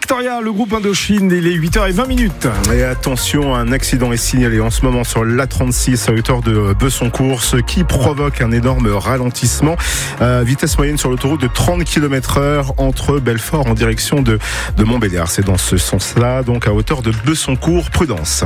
Victoria, le groupe Indochine, il est 8h20. Et attention, un accident est signalé en ce moment sur l'A36 à hauteur de Besson-Cours, ce qui provoque un énorme ralentissement. Vitesse moyenne sur l'autoroute de 30 km/h entre Belfort en direction de Montbéliard. C'est dans ce sens-là, donc à hauteur de Besson-Cours. Prudence.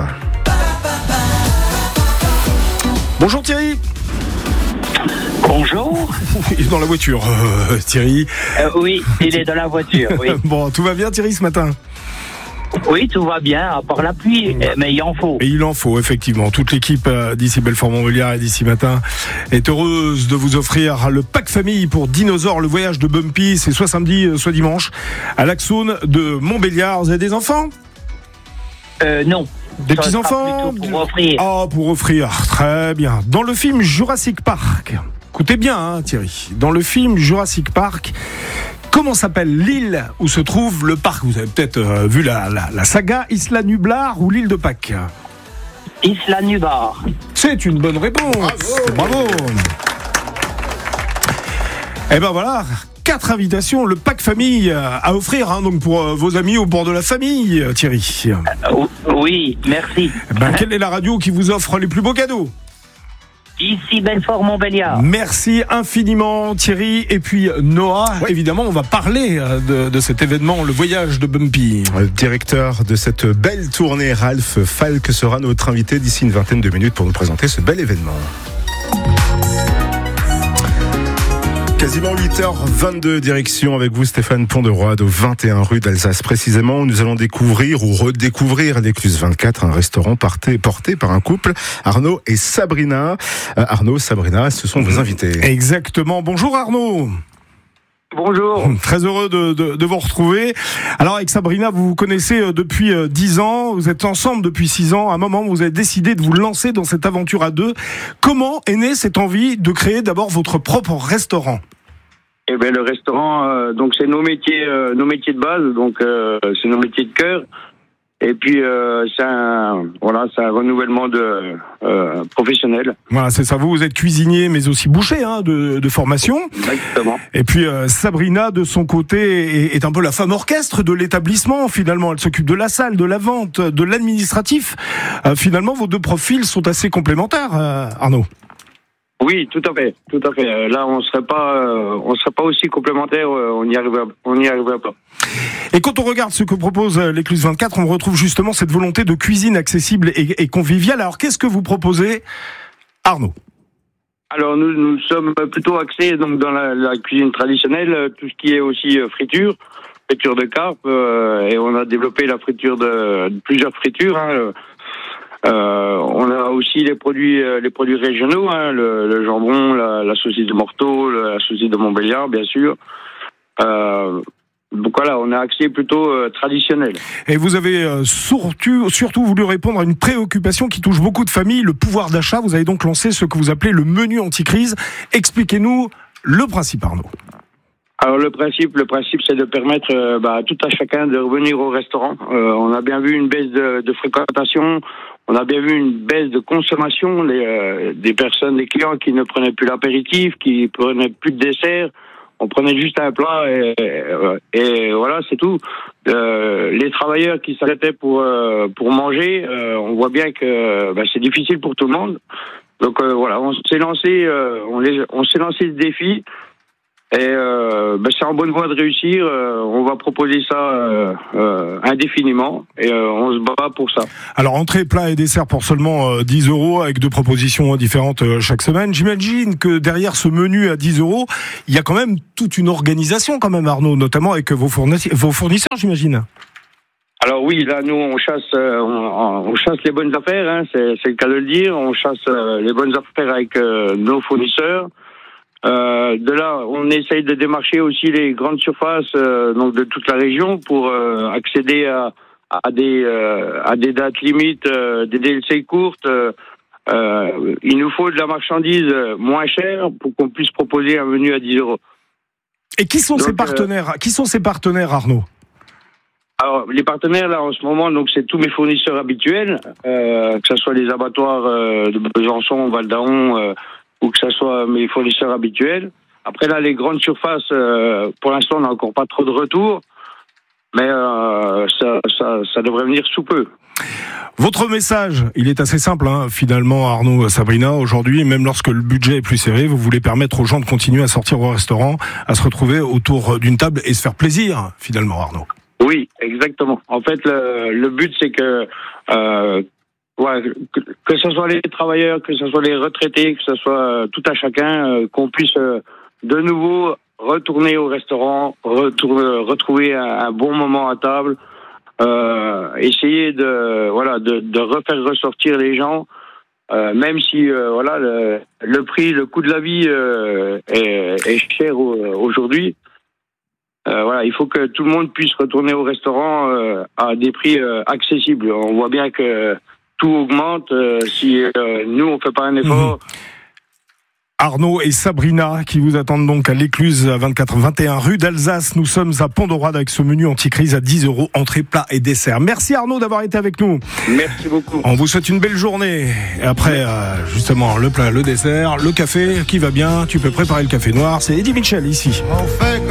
Bonjour Thierry. Bonjour. Il est dans la voiture, Thierry. Oui, il est dans la voiture, oui. Bon, tout va bien Thierry ce matin? Oui, tout va bien, à part la pluie, mais il en faut. Et il en faut, effectivement. Toute l'équipe d'ici Belfort-Montbéliard et d'ici matin est heureuse de vous offrir le pack famille pour Dinosaure, le voyage de Bumpy. C'est soit samedi, soit dimanche, à l'Axone de Montbéliard. Vous avez des enfants? Non. Des petits-enfants? Pour offrir. Oh, pour offrir, très bien. Dans le film Jurassic Park, écoutez bien Thierry, dans le film Jurassic Park, comment s'appelle l'île où se trouve le parc? Vous avez peut-être vu la saga Isla Nublar ou l'île de Pâques? Isla Nublar. C'est une bonne réponse. Bravo. Et ben voilà, 4 invitations, le pack famille à offrir, donc pour vos amis ou pour de la famille, Thierry. Oui, merci. Quelle est la radio qui vous offre les plus beaux cadeaux? Ici Belfort-Montbéliard. Merci infiniment Thierry. Et puis Noah, évidemment on va parler de cet événement, le voyage de Bumpy. Le directeur de cette belle tournée, Ralph Falk, sera notre invité d'ici une vingtaine de minutes pour nous présenter ce bel événement. Quasiment 8h22, direction avec vous Stéphane Pont-de-Roide au 21 rue d'Alsace précisément, où nous allons découvrir ou redécouvrir l'Écluse 24, un restaurant porté par un couple, Arnaud et Sabrina. Arnaud, Sabrina, ce sont vos invités. Exactement, bonjour Arnaud. Bonjour. Très heureux de vous retrouver. Alors avec Sabrina, vous vous connaissez depuis 10 ans, vous êtes ensemble depuis 6 ans. À un moment, vous avez décidé de vous lancer dans cette aventure à deux. Comment est née cette envie de créer d'abord votre propre restaurant? Eh ben le restaurant, donc c'est nos métiers de base, donc c'est nos métiers de cœur. Et puis c'est un renouvellement de professionnel. Voilà, c'est ça. Vous êtes cuisinier, mais aussi boucher de formation. Exactement. Et puis Sabrina, de son côté, est un peu la femme orchestre de l'établissement. Finalement, elle s'occupe de la salle, de la vente, de l'administratif. Finalement, vos deux profils sont assez complémentaires, Arnaud. Oui, tout à fait. Là, on serait pas aussi complémentaires. On n'y arriverait pas. Et quand on regarde ce que propose l'Écluse 24, on retrouve justement cette volonté de cuisine accessible et conviviale. Alors, qu'est-ce que vous proposez, Arnaud? Alors, nous sommes plutôt axés donc dans la cuisine traditionnelle, tout ce qui est aussi friture de carpe, et on a développé la friture de plusieurs fritures. On a aussi les produits régionaux, le jambon, la saucisse de Morteau, la saucisse de Montbéliard, bien sûr. Donc voilà, on est axé plutôt traditionnel. Et vous avez surtout voulu répondre à une préoccupation qui touche beaucoup de familles, le pouvoir d'achat. Vous avez donc lancé ce que vous appelez le menu anti-crise. Expliquez-nous le principe, Arnaud. Alors le principe, c'est de permettre tout à chacun de revenir au restaurant. On a bien vu une baisse de fréquentation. On a bien vu une baisse de consommation des personnes, des clients qui ne prenaient plus l'apéritif, qui prenaient plus de dessert. On prenait juste un plat et voilà, c'est tout. Les travailleurs qui s'arrêtaient pour manger, on voit bien que c'est difficile pour tout le monde. Donc voilà, on s'est lancé ce défi. Et c'est en bonne voie de réussir. On va proposer ça indéfiniment et on se bat pour ça. Alors entrée, plat et dessert pour seulement 10 € avec 2 propositions différentes chaque semaine. J'imagine que derrière ce menu à 10 €, il y a quand même toute une organisation quand même, Arnaud, notamment avec vos fournisseurs, j'imagine. Alors oui, là nous on chasse les bonnes affaires, c'est le cas de le dire. On chasse les bonnes affaires avec nos fournisseurs. De là, on essaye de démarcher aussi les grandes surfaces donc de toute la région pour accéder à des dates limites, des DLC courtes. Il nous faut de la marchandise moins chère pour qu'on puisse proposer un menu à 10 €. Et qui sont ces partenaires? Qui sont ces partenaires, Arnaud? Alors, les partenaires, là, en ce moment, donc, c'est tous mes fournisseurs habituels, que ce soit les abattoirs de Besançon, Val d'Aon, ou que ce soit mes fournisseurs habituels. Après, là, les grandes surfaces, pour l'instant, on n'a encore pas trop de retours. mais ça devrait venir sous peu. Votre message, il est assez simple, hein, finalement, Arnaud, Sabrina. Aujourd'hui, même lorsque le budget est plus serré, vous voulez permettre aux gens de continuer à sortir au restaurant, à se retrouver autour d'une table et se faire plaisir, finalement, Arnaud. Oui, exactement. En fait, le but, c'est que ce soit les travailleurs, que ce soit les retraités, que ce soit tout à chacun, qu'on puisse de nouveau retourner au restaurant, retrouver un bon moment à table. Essayer de refaire ressortir les gens, même si le prix, le coût de la vie est cher aujourd'hui. Il faut que tout le monde puisse retourner au restaurant à des prix accessibles. On voit bien que tout augmente si nous on fait pas un effort. Arnaud et Sabrina qui vous attendent donc à l'Écluse à 24-21 rue d'Alsace. Nous sommes à Pont-de-Roide avec ce menu anti-crise à 10 €, entrée, plat et dessert. Merci Arnaud d'avoir été avec nous. Merci beaucoup. On vous souhaite une belle journée. Et après, justement, le plat, le dessert, le café qui va bien. Tu peux préparer le café noir. C'est Eddie Mitchell ici.